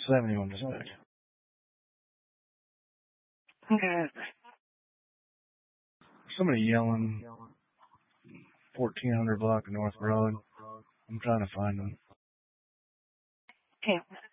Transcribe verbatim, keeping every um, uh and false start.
seventy-one dispatch. Okay. Somebody yelling fourteen hundred block of North Road. I'm trying to find them. Okay.